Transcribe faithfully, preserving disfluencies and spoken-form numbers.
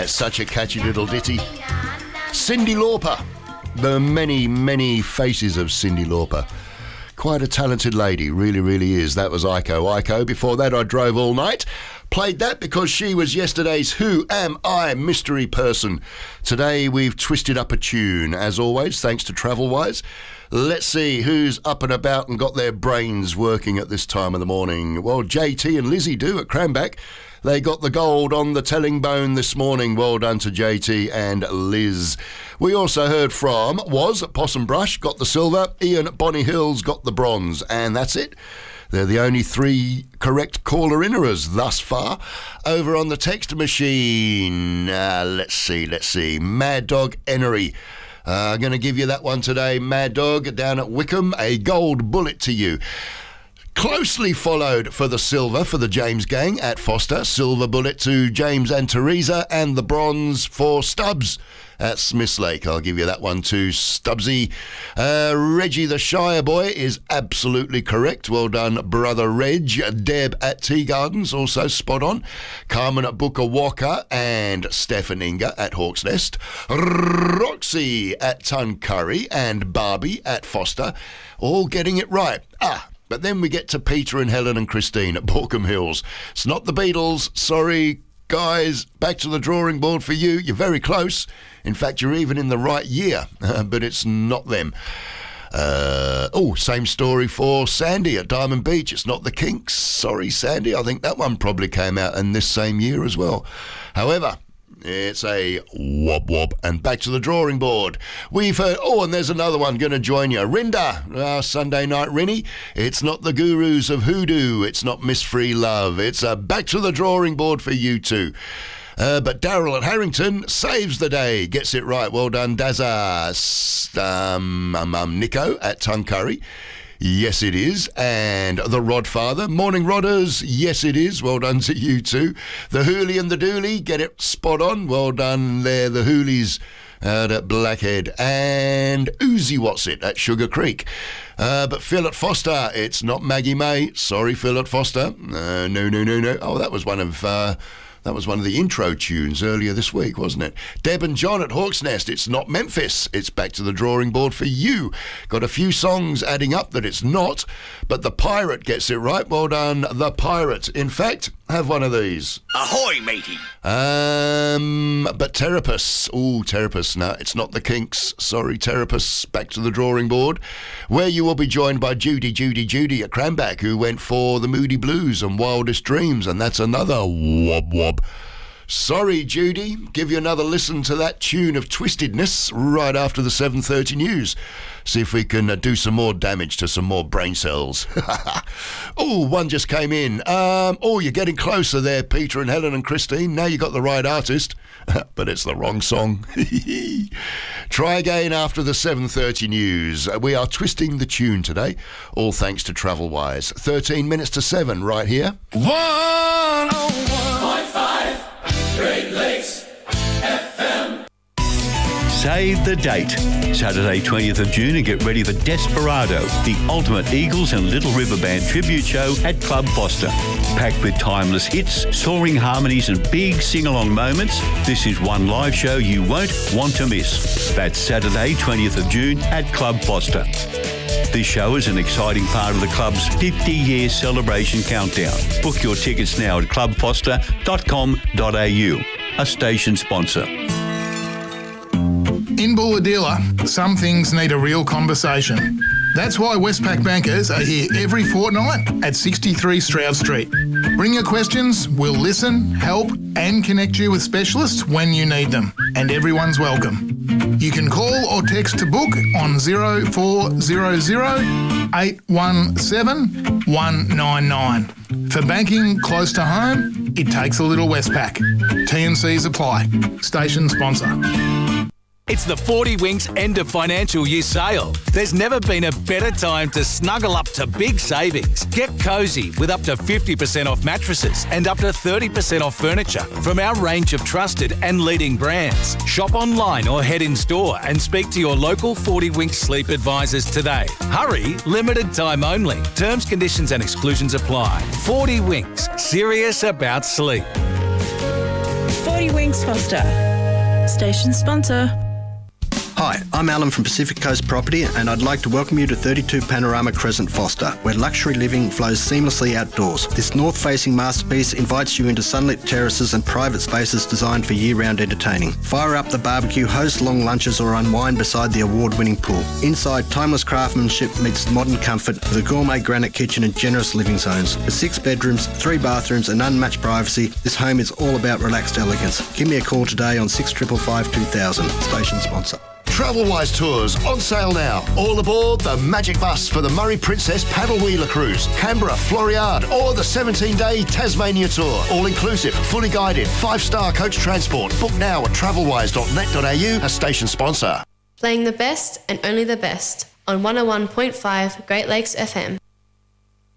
such a catchy little ditty. Cyndi Lauper. The many, many faces of Cyndi Lauper. Quite a talented lady, really, really is. That was Iko Iko. Before that, I Drove All Night. Played that because she was yesterday's Who Am I mystery person. Today, we've twisted up a tune, as always, thanks to Travelwise. Let's see who's up and about and got their brains working at this time of the morning. Well, J T and Lizzie do at Cranback. They got the gold on the telling bone this morning. Well done to J T and Liz. We also heard from Was Possum Brush, got the silver. Ian Bonny Hills got the bronze. And that's it. They're the only three correct caller-innerers thus far. Over on the text machine, uh, let's see, let's see. Mad Dog Enery. I'm uh, going to give you that one today, Mad Dog, down at Wickham. A gold bullet to you. Closely followed for the silver for the James Gang at Foster. Silver bullet to James and Teresa, and the bronze for Stubbs at Smiths Lake. I'll give you that one too, Stubbsy. Uh, Reggie the Shire Boy is absolutely correct. Well done, brother Reg. Deb at Tea Gardens, also spot on. Carmen at Booker Walker and Stefan Inga at Hawk's Nest. Roxy at Tuncurry and Barbie at Foster. All getting it right. Ah, but then we get to Peter and Helen and Christine at Borkham Hills. It's not the Beatles. Sorry, guys. Back to the drawing board for you. You're very close. In fact, you're even in the right year, but it's not them. Uh, oh, same story for Sandy at Diamond Beach. It's not the Kinks. Sorry, Sandy. I think that one probably came out in this same year as well. However, it's a wob wob. And back to the drawing board. We've heard, oh, and there's another one going to join you. Rinda, our Sunday night Rinny. It's not the Gurus of Hoodoo. It's not Miss Free Love. It's a back to the drawing board for you two. Uh, but Daryl at Harrington saves the day. Gets it right. Well done, Dazza. Um, um, um, Nico at Tuncurry. Yes, it is. And the Rodfather. Morning, Rodders. Yes, it is. Well done to you too. The Hoolie and the Dooley. Get it spot on. Well done there, the Hoolies out at Blackhead. And Uzi What's It at Sugar Creek. Uh, but Phil at Foster. It's not Maggie May. Sorry, Phil at Foster. Uh, no, no, no, no. Oh, that was one of... Uh, That was one of the intro tunes earlier this week, wasn't it? Deb and John at Hawk's Nest. It's not Memphis. It's back to the drawing board for you. Got a few songs adding up that it's not, but the Pirate gets it right. Well done, the Pirate. In fact, have one of these. Ahoy, matey. Um, but Terrapus. Ooh, Terrapus. No, it's not the Kinks. Sorry, Terrapus. Back to the drawing board, where you will be joined by Judy, Judy, Judy at Cranback, who went for the Moody Blues and Wildest Dreams, and that's another wob wob. Sorry, Judy. Give you another listen to that tune of twistedness right after the seven thirty news. See if we can uh, do some more damage to some more brain cells. Oh, one just came in. Um, oh, you're getting closer there, Peter and Helen and Christine. Now you got the right artist, but it's the wrong song. Try again after the seven thirty news. Uh, we are twisting the tune today, all thanks to Travelwise. thirteen minutes to seven right here. one oh one point five Great Lakes F M. Save the date. Saturday, twentieth of June, and get ready for Desperado, the ultimate Eagles and Little River Band tribute show at Club Foster. Packed with timeless hits, soaring harmonies and big sing-along moments, this is one live show you won't want to miss. That's Saturday, twentieth of June at Club Foster. This show is an exciting part of the club's fifty-year celebration countdown. Book your tickets now at club foster dot com dot a u, a station sponsor. In Bulahdelah, some things need a real conversation. That's why Westpac bankers are here every fortnight at sixty-three Stroud Street. Bring your questions, we'll listen, help and connect you with specialists when you need them. And everyone's welcome. You can call or text to book on zero four zero zero eight one seven one nine nine. For banking close to home, it takes a little Westpac. T and Cs apply. Station sponsor. It's the forty Winks end of financial year sale. There's never been a better time to snuggle up to big savings. Get cosy with up to fifty percent off mattresses and up to thirty percent off furniture from our range of trusted and leading brands. Shop online or head in store and speak to your local forty Winks sleep advisors today. Hurry, limited time only. Terms, conditions and exclusions apply. forty Winks, serious about sleep. forty Winks Foster. Station sponsor. Hi, I'm Alan from Pacific Coast Property, and I'd like to welcome you to thirty-two Panorama Crescent Foster, where luxury living flows seamlessly outdoors. This north-facing masterpiece invites you into sunlit terraces and private spaces designed for year-round entertaining. Fire up the barbecue, host long lunches, or unwind beside the award-winning pool. Inside, timeless craftsmanship meets modern comfort with a gourmet granite kitchen and generous living zones. With six bedrooms, three bathrooms, and unmatched privacy, this home is all about relaxed elegance. Give me a call today on six five five two thousand. Station sponsor. Travelwise Tours on sale now. All aboard the Magic Bus for the Murray Princess Paddle Wheeler Cruise, Canberra, Floriade, or the seventeen-day Tasmania Tour. All inclusive, fully guided, five-star coach transport. Book now at travelwise dot net dot a u, a station sponsor. Playing the best and only the best on one oh one point five Great Lakes F M.